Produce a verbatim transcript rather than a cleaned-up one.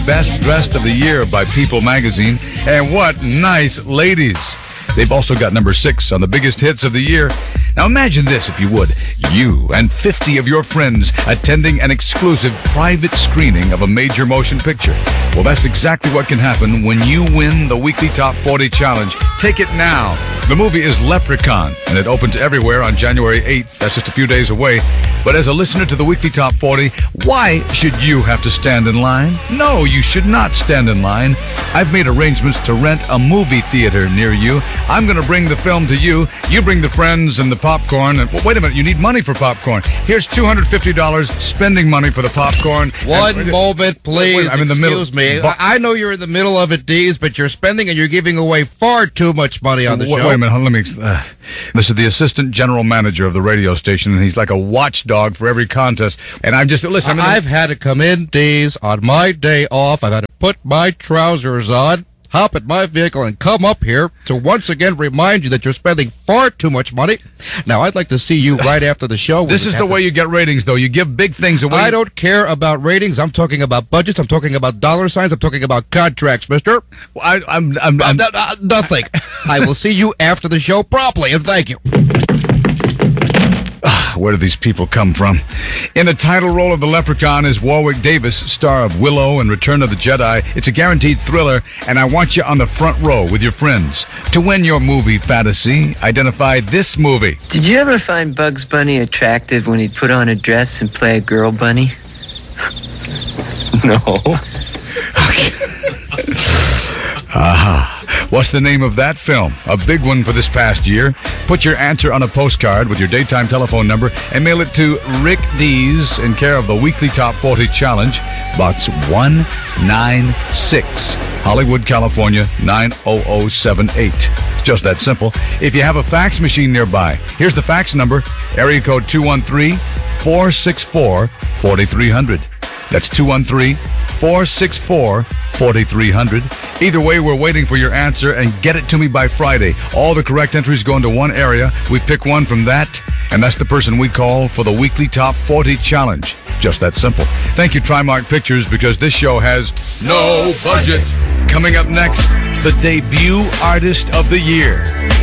Best Dressed of the Year by People magazine. And what nice ladies. They've also got number six on the biggest hits of the year. Now imagine this, if you would. You and fifty of your friends attending an exclusive private screening of a major motion picture. Well, that's exactly what can happen when you win the Weekly Top forty Challenge. Take it now. The movie is Leprechaun, and it opens everywhere on January eighth. That's just a few days away. But as a listener to the Weekly Top forty, why should you have to stand in line? No, you should not stand in line. I've made arrangements to rent a movie theater near you. I'm going to bring the film to you. You bring the friends and the popcorn. And well, wait a minute, you need money for popcorn. Here's two hundred fifty dollars spending money for the popcorn. One and, moment, please. Wait, I'm in the Excuse middle. me. I know you're in the middle of it, Dees, but you're spending and you're giving away far too much money on the wait, show. Wait a minute, let me... Uh, this is the assistant general manager of the radio station, and he's like a watchdog for every contest. And I'm just... Listen, I'm in the, I've had to come in, Dees, on my day off. I've had to put my trousers on, hop in my vehicle, and come up here to once again remind you that you're spending far too much money. Now, I'd like to see you right after the show. This is the way you get ratings, though. You give big things away. I don't care about ratings. I'm talking about budgets. I'm talking about dollar signs. I'm talking about contracts, mister. Well, I, I'm, I'm, I'm uh, uh, nothing. I will see you after the show promptly, and thank you. Where do these people come from? In the title role of the Leprechaun is Warwick Davis, star of Willow and Return of the Jedi. It's a guaranteed thriller, and I want you on the front row with your friends. To win your movie fantasy, identify this movie. Did you ever find Bugs Bunny attractive when he'd put on a dress and play a girl bunny? No. Aha. What's the name of that film? A big one for this past year. Put your answer on a postcard with your daytime telephone number and mail it to Rick Dees in care of the Weekly Top forty Challenge, Box one ninety-six, Hollywood, California, nine oh oh seven eight. It's just that simple. If you have a fax machine nearby, here's the fax number, area code two one three, four six four, four three zero zero. That's two one three, four six four, four three zero zero. Either way, we're waiting for your answer, and get it to me by Friday. All the correct entries go into one area. We pick one from that, and that's the person we call for the Weekly Top forty Challenge. Just that simple. Thank you, Trimark Pictures, because this show has no budget. Coming up next, the debut artist of the year.